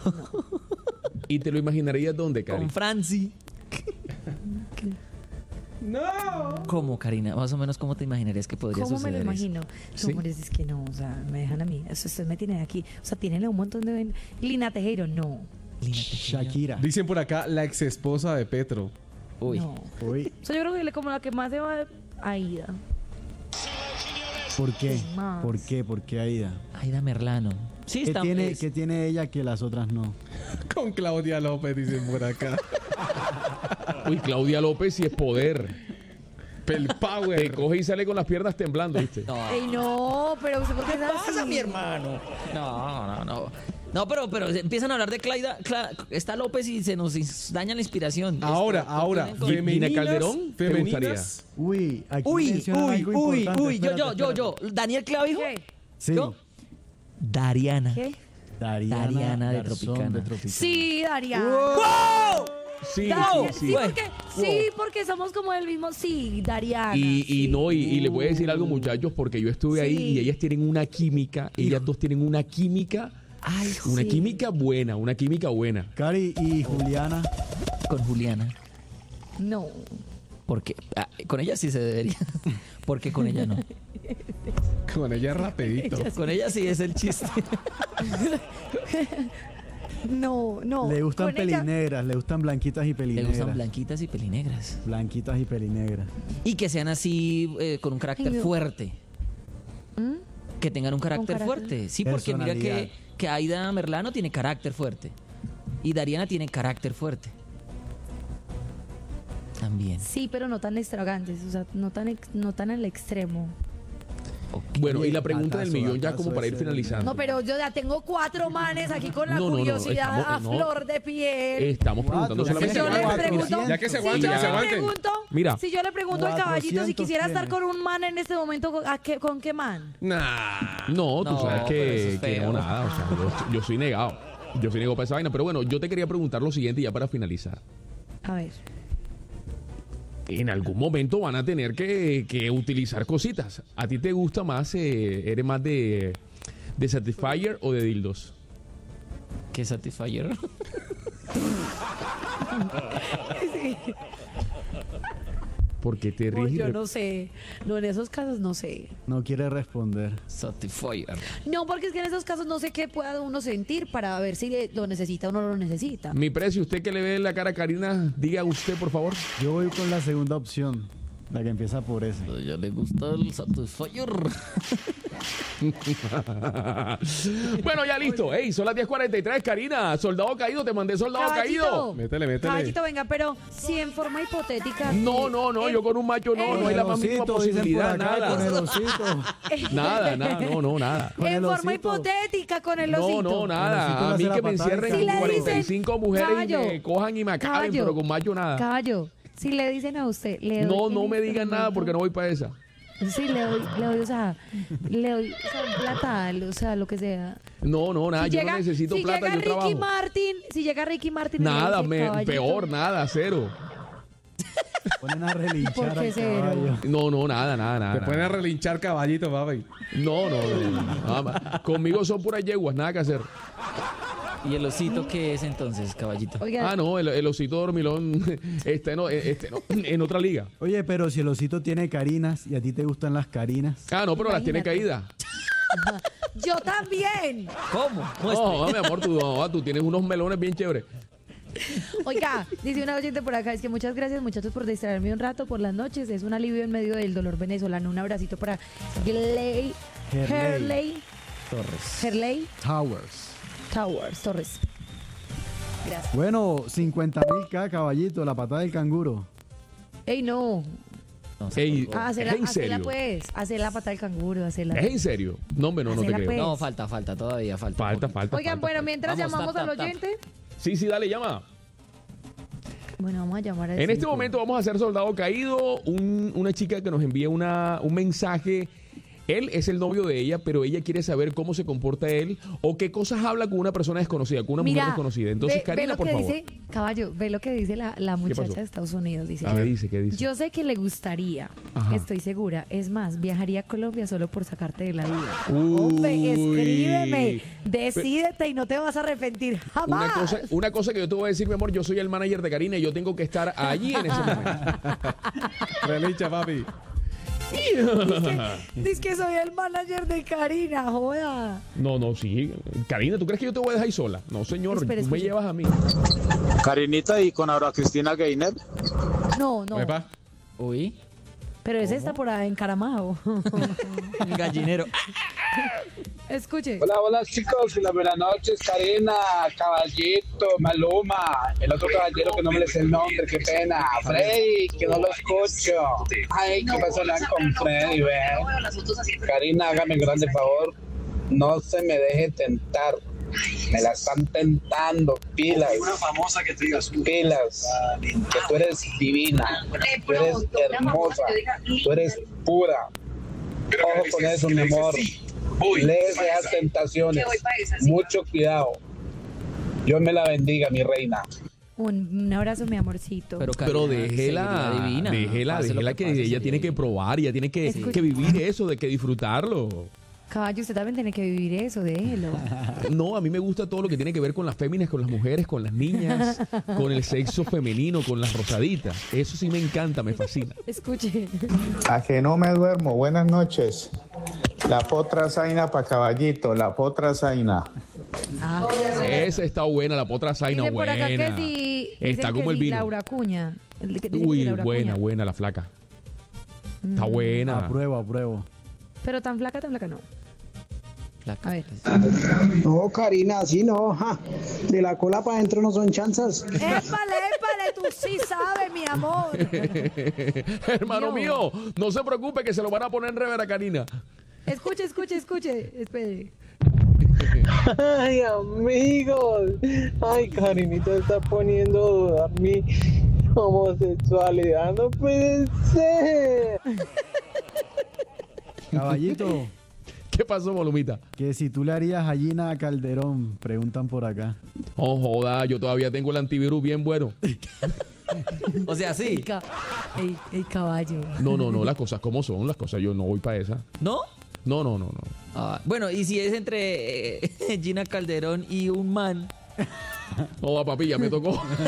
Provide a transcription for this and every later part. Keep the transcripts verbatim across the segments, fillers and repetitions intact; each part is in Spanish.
¿Y te lo imaginarías dónde, Cari? Con Franci. ¡No! ¿Cómo, Karina? Más o menos, ¿cómo te imaginarías que podría ¿Cómo me suceder lo eso? imagino? ¿Sí? No, amores, es que no, o sea, me dejan a mí. O sea, ustedes me tienen aquí. O sea, tienen un montón de... Lina Tejero, no. Lina Tejero. Shakira. Dicen por acá la ex esposa de Petro. Uy. No. Uy, O sea, yo creo que le- como la que más se va a Aida. ¿por qué? Más. ¿Por qué? ¿Por qué Aida? Aida Merlano. Sí, ¿Qué está tiene, es- ¿Qué tiene ella que las otras no? Con Claudia López, dicen por acá. Uy, Claudia López sí es poder. Pel Te Power. coge y sale con las piernas temblando, ¿viste? No. Ey, no, pero usted por qué es así? pasa, mi hermano? No, no, no. No, pero, pero empiezan a hablar de Claida, Cla- está López y se nos ins- daña la inspiración. Ahora, Esto, ahora, tienen con- Gina femeninas, Calderón, ¿te femeninas. Uy, aquí Uy, mencionan uy, algo uy, importante. uy. Yo, Espérate, yo, yo, espérate. yo. ¿Daniel Clavijo? ¿Qué? Sí. ¿Yo? Dariana. ¿Qué? Dariana, Dariana de Garzón Tropicana. de Tropicana. Sí, Dariana. ¡Wow! Sí, Dariana, sí, sí, sí. Bueno. porque, sí, porque somos como el mismo. Sí, Dariana. Y, y sí. no, y, y les voy a decir algo, muchachos, porque yo estuve ahí Sí. y ellas tienen una química, ellas dos tienen una química, Ay, una Sí. química buena, una química buena. Cari y Juliana. con Juliana. No. Porque ah, con ella sí se debería. Porque con ella no. Con ella rapidito. Con ella sí es el chiste. No, no. Le gustan Con ella- pelinegras, le gustan blanquitas y Le pelinegras. gustan blanquitas y pelinegras. Blanquitas y pelinegras. Y que sean así eh, con un carácter Ay, no. fuerte. ¿Mm? Que tengan un carácter, carácter. fuerte. Sí, porque mira que, Personalidad. que Aida Merlano tiene carácter fuerte. Y Dariana tiene carácter fuerte. También. Sí, pero no tan extravagantes, o sea, no tan, ex- no tan al extremo. Bueno, Oye, y la pregunta del batazo, millón ya batazo como para ir ese. finalizando. No, pero yo ya tengo cuatro manes aquí con la No, no, no, curiosidad estamos- a no. flor de piel. Estamos preguntando Cuatro, solamente Si yo ya le que- pregunto, ya que se si aguante, yo que se le aguante. pregunto, Mira. si yo le pregunto al caballito si cuatrocientos quisiera estar tiene. con un man en este momento, ¿a qué, ¿con qué man? Nah. No, tú No, sabes pero eso que, es que feo. no, nada. O sea, yo, yo soy negado. Yo soy negado para esa vaina. Pero bueno, yo te quería preguntar lo siguiente ya para finalizar. A ver. En algún momento van a tener que, que utilizar cositas. ¿A ti te gusta más, eh, eres más de, de Satisfyer o de dildos? ¿Qué Satisfyer? ¿Por qué te No, ríes? yo no sé. No, en esos casos no sé. No quiere responder. Satisfyer. No, porque es que en esos casos no sé qué pueda uno sentir para ver si le- lo necesita o no lo necesita. Mi precio, usted que le ve la cara a Karina, diga usted, por favor. Yo voy con la segunda opción, la que empieza por ese. A ella le gusta el Satisfyer. Bueno, ya listo. Ey, son las diez cuarenta y tres, Karina. Soldado caído, te mandé soldado caído. Métele, métele. Caballito, venga, pero si en forma hipotética. No, eh, no, no, eh, yo con un macho no, no hay la más mínima Osito, dicen por posibilidad, acá, Con el nada. osito. Nada, nada, no, no, nada. con en el forma osito. hipotética con el osito. No, no, Osito nada. le A mí hace que la me patada encierren y Si le cuarenta y cinco dicen, mujeres caballo, y me cojan y me acaben, caballo, pero con macho nada. Caballo, si le dicen a usted, le doy No, en no me este digan nada momento- porque no voy para esa. Sí, le doy, le doy, o sea, le doy, o sea, plata, o sea, lo que sea. No, no, nada, Si yo llega- no necesito si plata, llega yo Ricky trabajo. Martin, si llega Ricky Martin, y le Nada, dice, me, caballito, peor, nada, cero. Ponen a relinchar ¿Por qué al cero? caballo. No, no, nada, nada, nada. Te pueden nada. relinchar caballito, papi. No, no, no, no, nada más. Conmigo son puras yeguas, nada que hacer. ¿Y el osito qué es entonces, caballito? Oiga, Ah, no, el, el osito dormilón está en, este, no, en otra liga. Oye, pero si el osito tiene carinas y a ti te gustan las carinas. Ah, no, pero las tiene Imagínate. caídas. yo también. ¿Cómo? Muestre. No, mi amor, tú, no, tú tienes unos melones bien chéveres. Oiga, dice una oyente por acá, es que muchas gracias muchachos por distraerme un rato por las noches, es un alivio en medio del dolor venezolano. Un abracito para Gley, Herley. Herley, Torres. Herley Towers. Towers, Torres. Gracias. Bueno, cincuenta mil K, caballito, la patada del canguro. Ey, no. No, se Ey, colgó. Ah, hacela, ¿es en hacela serio? pues, hacer la pata del canguro, hacerla. ¿Es en serio? No, hombre, no, no te Hacela, creo. pues. No, falta, falta, todavía falta. Falta, un poquito. falta. Oigan, falta, bueno, falta. mientras Vamos, llamamos tap, al tap, tap. oyente. Sí, sí, dale, llama. Bueno, vamos a llamar a En este momento vamos a hacer soldado caído. Un- una chica que nos envía una, un mensaje Él es el novio de ella, pero ella quiere saber cómo se comporta él o qué cosas habla con una persona desconocida, con una Mira, mujer desconocida. Entonces, ve, ve Karina, lo por que favor. dice, caballo, ve lo que dice la, la muchacha pasó? de Estados Unidos. Dice, ¿Qué dice? ¿Qué dice? yo sé que le gustaría, Ajá. estoy segura. Es más, viajaría a Colombia solo por sacarte de la duda. Uy. Hombre, escríbeme, decídete y no te vas a arrepentir jamás. Una cosa, una cosa que yo te voy a decir, mi amor, yo soy el manager de Karina y yo tengo que estar allí en ese momento. Relicha, papi. Dice que soy el manager de Karina, joda. No, no, sí. Karina, ¿tú crees que yo te voy a dejar ahí sola? No, señor, Espere, tú me escuche. llevas a mí. Karinita y con Aura Cristina Gainer. No, no, Epa. Uy, pero ese está por ahí encaramado. el gallinero. Escuche. Hola, hola chicos, y las buenas noches, Karina, Caballito, Maluma, el otro caballero que no me le sé el nombre, qué pena, Freddy, que no lo escucho. Ay, qué pasó con Freddy, ve. Karina, hágame un grande favor, no se me deje tentar. Me la están tentando, pilas. Una famosa que te digas. Pilas, que tú eres divina, tú eres hermosa, tú eres pura. Ojo con eso, mi amor. Lejos de las tentaciones. Mucho cuidado. Dios me la bendiga, mi reina. Un, un abrazo, mi amorcito. Pero, Pero Karina, déjela, seguridad divina. déjela, Pase lo déjela que, pase, ella tiene que seguridad. probar, ella tiene que, Escucha. que vivir eso, de que disfrutarlo. Caballo, usted también tiene que vivir eso, déjelo. No, a mí me gusta todo lo que tiene que ver con las féminas, con las mujeres, con las niñas, con el sexo femenino, con las rosaditas. Eso sí me encanta, me fascina. Escuche. A que no me duermo. Buenas noches. La potra zaina para caballito, la potra zaina. Ah, Esa está buena, la potra zaina dice por buena. acá que sí. Está dicen como que el sí, vino. Laura Cuña. El que dice que Uy, sí, Laura buena, Cuña. buena la flaca. Está Mm. buena. Apruebo, apruebo. Pero tan flaca, tan flaca no. Flaca. A ver. No, Karina, así no. Ja. De la cola para adentro no son chanzas. ¡Épale, épale! Tú sí sabes, mi amor. Hermano Dios. mío, no se preocupe que se lo van a poner en rever a Karina. Escuche, escuche, escuche. Espere. Ay, amigos. Ay, Karinita está poniendo a dudar mi homosexualidad. No puede ser. Caballito, ¿Qué pasó, Molumita? que si tú le harías a Gina Calderón, preguntan por acá. Oh, joda, yo todavía tengo el antivirus bien bueno. O sea, El, sí. ca- el- el caballo. No, no, no, las cosas como son, las cosas, yo no voy para esa. ¿No? No, no, no, no. Ah, bueno, y si es entre eh, Gina Calderón y un man. Joda, papi, ya me tocó.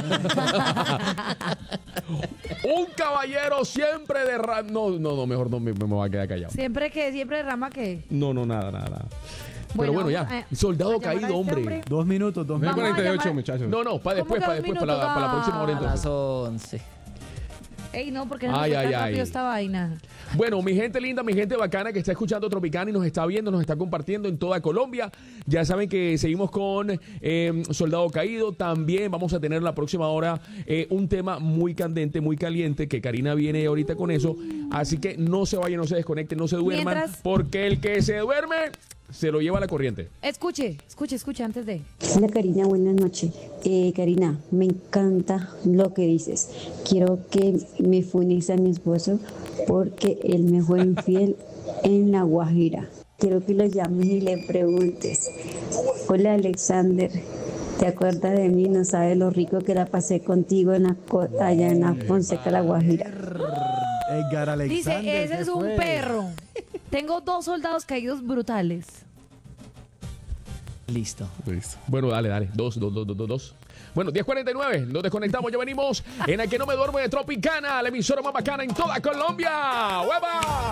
Un caballero siempre de ra- No, no, no, mejor no me, me voy a quedar callado. Siempre que, siempre derrama que. No, no, nada, nada, nada. Pero Bueno, bueno, ya. vamos a- Soldado a llamar a caído, este hombre. hombre. Dos minutos, dos nueve minutos. Vamos a cuarenta y ocho, llamar- muchachos. No, no, para ¿Cómo después, que para dos después, para la, minutos? para la próxima hora A entonces. las once. Ey, no, porque no Ay, nos ay, tan ay. rápido esta vaina. Bueno, mi gente linda, mi gente bacana que está escuchando Tropicana y nos está viendo, nos está compartiendo en toda Colombia. Ya saben que seguimos con eh, Soldado Caído. También vamos a tener la próxima hora eh, un tema muy candente, muy caliente, que Karina viene ahorita con eso. Así que no se vayan, no se desconecten, no se duerman, Mientras- porque el que se duerme se lo lleva a la corriente. Escuche, escuche, escuche antes de. Hola Karina, buenas noches. Eh, Karina, me encanta lo que dices. Quiero que me funes a mi esposo porque él me fue infiel en La Guajira. Quiero que lo llames y le preguntes. Hola Alexander, ¿te acuerdas de mí? No sabes lo rico que la pasé contigo en la co- allá en la Fonseca, La Guajira. Edgar Alexander. Dice, ese ¿qué es un fue? perro. Tengo dos soldados caídos brutales. Listo. Listo. Bueno, dale, dale. Dos, dos, dos, dos, dos, dos. Bueno, diez cuarenta y nueve. Nos desconectamos. Ya venimos en el que no me duermo de Tropicana, la emisora más bacana en toda Colombia. ¡Hueva!